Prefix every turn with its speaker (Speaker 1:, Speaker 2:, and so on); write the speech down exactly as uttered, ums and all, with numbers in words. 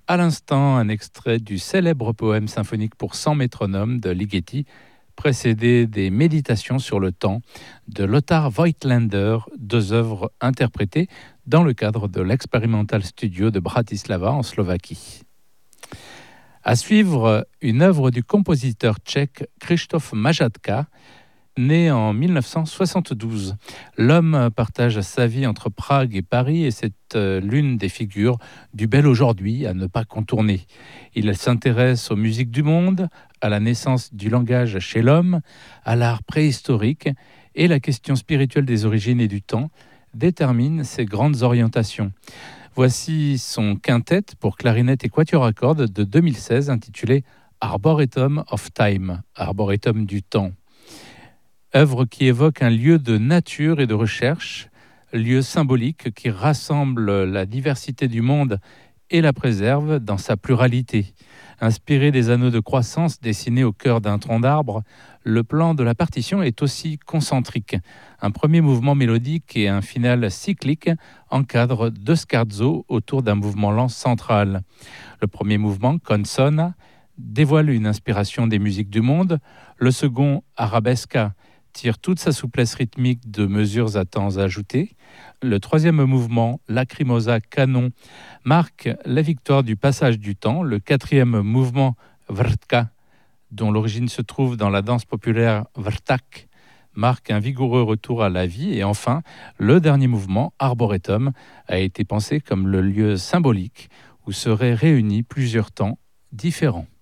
Speaker 1: À l'instant, un extrait du célèbre poème symphonique pour cent métronomes de Ligeti, précédé des Méditations sur le temps de Lothar Voigtländer, deux œuvres interprétées dans le cadre de l'Experimental Studio de Bratislava en Slovaquie. À suivre, une œuvre du compositeur tchèque Krzysztof Majadka, né en mille neuf cent soixante-douze. L'homme partage sa vie entre Prague et Paris et c'est euh, l'une des figures du bel aujourd'hui à ne pas contourner. Il s'intéresse aux musiques du monde, à la naissance du langage chez l'homme, à l'art préhistorique et la question spirituelle des origines et du temps détermine ses grandes orientations. Voici son quintet pour clarinette et quatuor à cordes de deux mille seize intitulé Arboretum of Time, Arboretum du temps. Œuvre qui évoque un lieu de nature et de recherche, lieu symbolique qui rassemble la diversité du monde et la préserve dans sa pluralité. Inspiré des anneaux de croissance dessinés au cœur d'un tronc d'arbre, le plan de la partition est aussi concentrique. Un premier mouvement mélodique et un final cyclique encadrent deux scherzo autour d'un mouvement lent central. Le premier mouvement, Consona, dévoile une inspiration des musiques du monde. Le second, Arabesca, tire toute sa souplesse rythmique de mesures à temps ajoutés. Le troisième mouvement, Lacrimosa Canon, marque la victoire du passage du temps. Le quatrième mouvement, Vrtka, dont l'origine se trouve dans la danse populaire Vrtak, marque un vigoureux retour à la vie. Et enfin, le dernier mouvement, Arboretum, a été pensé comme le lieu symbolique où seraient réunis plusieurs temps différents.